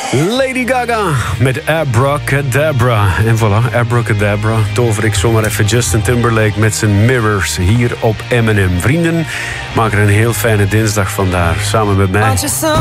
Lady Gaga met Abracadabra. En voilà, Abracadabra tover ik zomaar even Justin Timberlake met zijn Mirrors hier op M&M. Vrienden, maak er een heel fijne dinsdag vandaar samen met mij.